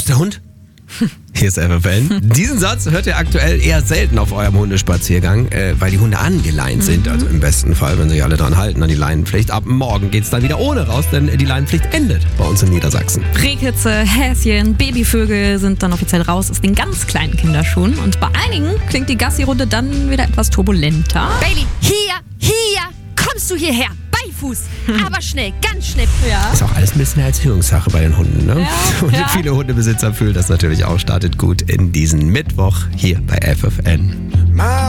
ist der Hund? Hier ist FFN. Diesen Satz hört ihr aktuell eher selten auf eurem Hundespaziergang, weil die Hunde angeleint sind. Also im besten Fall, wenn sich alle dran halten an die Leinenpflicht. Ab morgen geht's dann wieder ohne raus, denn die Leinenpflicht endet bei uns in Niedersachsen. Rehkitze, Häschen, Babyvögel sind dann offiziell raus aus den ganz kleinen Kinderschuhen. Und bei einigen klingt die Gassi-Runde dann wieder etwas turbulenter. Bailey, hier, kommst du hierher? Beifuß, aber schnell, ganz schnell. Ja. Ist auch alles ein bisschen Erziehungssache bei den Hunden, ne? Ja, Und ja. viele Hundebesitzer fühlen das natürlich auch. Startet gut in diesen Mittwoch hier bei FFN.